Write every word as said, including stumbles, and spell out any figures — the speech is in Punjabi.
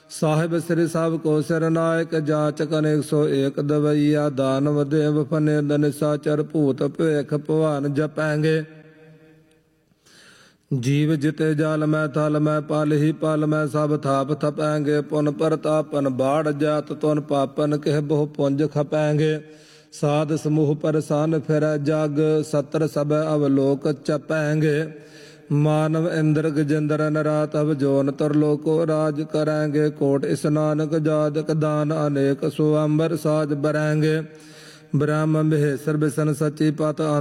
ਸਾਹਿਬ ਸ੍ਰੀ ਸਭ ਕੋ ਸਿਰ ਨਾਇਕ ਜਾਚਕ ਅਨੇਕ ਸੋ ਏਕ ਦਵਈਆ ਦਾਨਵ ਦੇਵ ਫਨੇ ਦਨਿਸਾਚਰ ਭੂਤ ਭੇਖ ਭਵਾਨ ਜਪੈਂਗੇ ਜੀਵ ਜਿਤੇ ਜਲ ਮੈਂ ਥਲ ਮੈਂ ਪਲ ਹੀ ਪਲ ਮੈਂ ਸਭ ਥਾਪ ਥਪੈਂਗੇ ਪੁਨ ਪ੍ਰਤਾਪਨ ਬਾੜ ਜਾਤ ਤੁਨ ਪਾਪਨ ਕਹਿ ਬਹੁ ਪੁੰਜ ਖਪੈਂਗੇ ਸਾਧ ਸਮੂਹ ਪਰਸਾਨ ਫਿਰੈ ਜਗ ਸਤਰ ਸਭ ਅਵਲੋਕ ਚਪੈਂਗੇ ਮਾਨਵ ਇੰਦਰ ਗਜਿੰਦਰ ਨਰਾਤਵ ਜੋਨ ਤਰਲੋਕੋ ਰਾਜ ਕਰੈਂਗੇ ਕੋਟ ਇਸਨਾਨਕ ਜਾਦਕ ਦਾਨ ਅਨੇਕ ਸੋ ਅੰਬਰ ਸਾਜ ਬਰੈਂਗੇ ਬ੍ਰਹਮ ਮਹੇਸ਼ਰ ਬਿਸ਼ਨ ਸਚੀ ਪਤ